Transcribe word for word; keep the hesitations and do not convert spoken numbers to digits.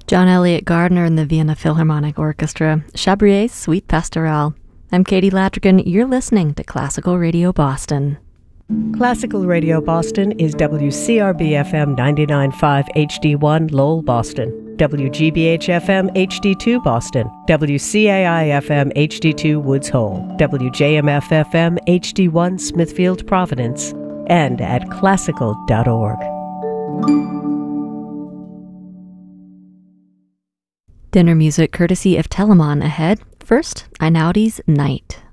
John Elliott Gardner and the Vienna Philharmonic Orchestra, Chabrier's Suite Pastorale. I'm Katie Latrigan. You're listening to Classical Radio Boston. Classical Radio Boston is W C R B F M ninety-nine point five H D one Lowell, Boston, W G B H F M H D two Boston, W C A I F M H D two Woods Hole, W J M F F M H D one Smithfield, Providence, and at classical dot org. Dinner music courtesy of Telemann ahead. First, Einaudi's Night.